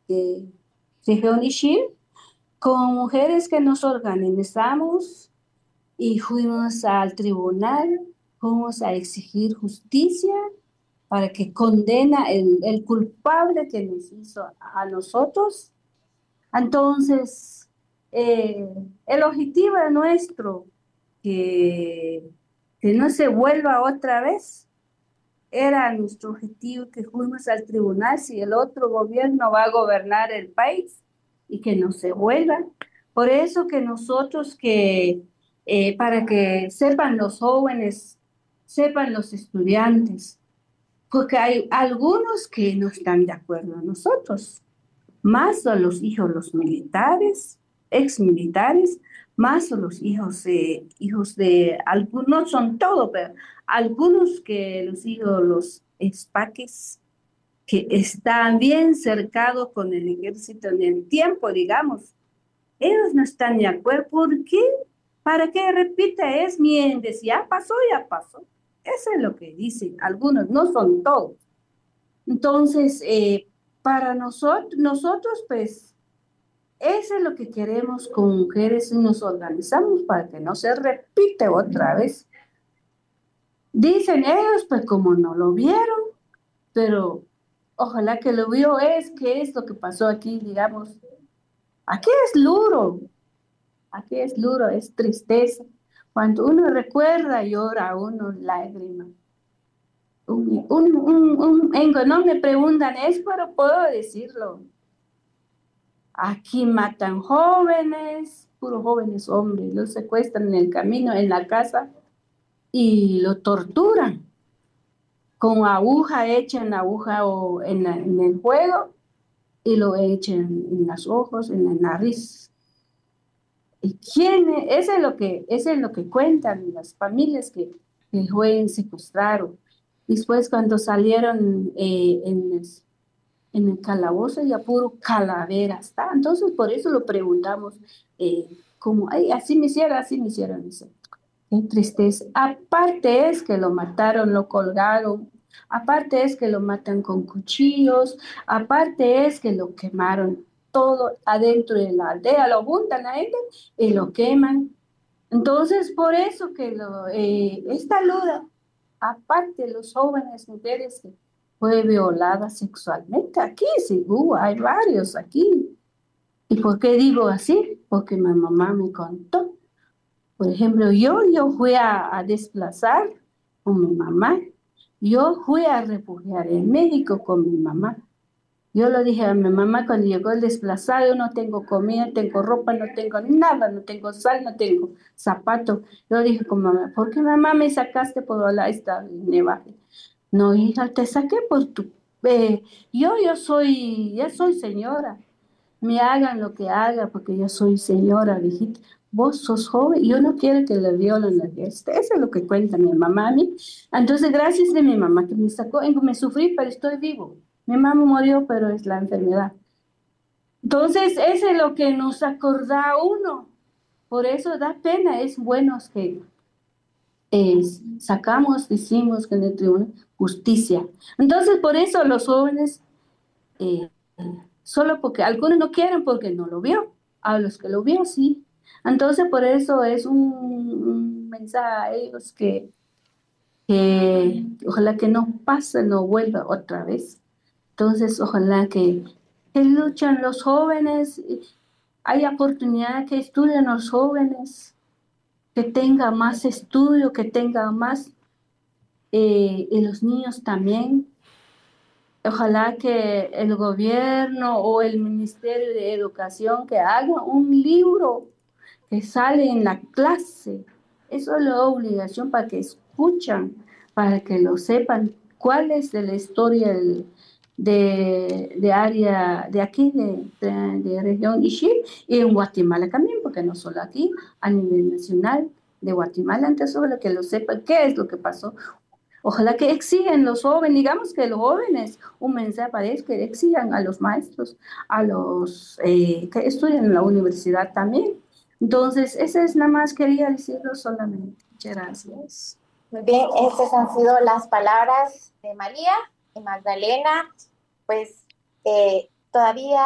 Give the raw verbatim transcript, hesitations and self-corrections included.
de región Ishir, con mujeres que nos organizamos y fuimos al tribunal, fuimos a exigir justicia para que condena el, el culpable que nos hizo a nosotros. Entonces, eh, el objetivo nuestro, que, que no se vuelva otra vez, era nuestro objetivo que fuimos al tribunal si el otro gobierno va a gobernar el país y que no se vuelva. Por eso que nosotros que, eh, para que sepan los jóvenes, sepan los estudiantes, porque hay algunos que no están de acuerdo a nosotros, más a los hijos los militares, ex militares, más a los hijos, eh, hijos de algunos, no son todos, pero algunos que los hijos, los espaques, que están bien cercados con el ejército en el tiempo, digamos, ellos no están de acuerdo. ¿Por qué? ¿Para qué repita? Es mientes, ya pasó, ya pasó. Eso es lo que dicen algunos, no son todos. Entonces, eh, para nosotros, nosotros, pues, eso es lo que queremos con mujeres y nos organizamos para que no se repite otra vez. Dicen ellos, pues como no lo vieron, pero ojalá que lo vio es que es lo que pasó aquí, digamos. Aquí es duro, aquí es duro, es tristeza. Cuando uno recuerda, llora uno lágrimas. Un, un, un, un, en- no me preguntan eso, pero puedo decirlo. Aquí matan jóvenes, puros jóvenes hombres, los secuestran en el camino, en la casa y lo torturan con aguja, echan aguja o en, la- en el juego y lo echan en los ojos, en la nariz. ¿Y quién? es- Eso es lo que, eso es lo que cuentan las familias que, que fue secuestraron. Después cuando salieron eh, en, el- en el calabozo ya puro calavera está. Entonces por eso lo preguntamos, eh, como, ay, así me hicieron, así me hicieron. Dice, qué tristeza. Aparte es que lo mataron, lo colgaron. Aparte es que lo matan con cuchillos. Aparte es que lo quemaron todo adentro de la aldea. Lo juntan a gente y lo queman. Entonces, por eso que lo, eh, esta luda, aparte los jóvenes mujeres que fue violada sexualmente, aquí sí, uh, hay varios aquí. ¿Y por qué digo así? Porque mi mamá me contó. Por ejemplo, yo, yo fui a, a desplazar con mi mamá. Yo fui a refugiar en México con mi mamá. Yo lo dije a mi mamá cuando llegó el desplazado, no tengo comida, no tengo ropa, no tengo nada, no tengo sal, no tengo zapato. Yo dije con mamá, ¿por qué mamá me sacaste por la esta nevaje? No, hija, te saqué por tu... eh, yo, yo soy, ya soy señora. Me hagan lo que haga porque yo soy señora, viejita. Vos sos joven, yo no quiero que le violen la fiesta. Eso es lo que cuenta mi mamá a mí. Entonces, gracias de mi mamá que me sacó, me sufrí, pero estoy vivo. Mi mamá murió, pero es la enfermedad. Entonces, eso es lo que nos acorda a uno. Por eso da pena, es bueno que eh, sacamos, decimos que en el tribunal, justicia. Entonces, por eso los jóvenes eh, solo porque algunos no quieren porque no lo vio, a los que lo vio sí. Entonces por eso es un, un mensaje a ellos que, que ojalá que no pase, no vuelva otra vez. Entonces ojalá que, que luchan los jóvenes, y hay oportunidad que estudien los jóvenes, que tenga más estudio, que tenga más, eh, y los niños también. Ojalá que el gobierno o el Ministerio de Educación que haga un libro que sale en la clase. Eso es la obligación para que escuchan, para que lo sepan cuál es de la historia del- de, de área de aquí, de, de, de región Ishir, y en Guatemala también, porque no solo aquí, a nivel nacional de Guatemala, entonces solo que lo sepan qué es lo que pasó. Ojalá que exigen los jóvenes, digamos que los jóvenes, un mensaje para ellos, que exijan a los maestros, a los eh, que estudian en la universidad también. Entonces, ese es nada más, quería decirlo solamente. Muchas gracias. Muy bien, estas han sido las palabras de María y Magdalena. Pues eh, todavía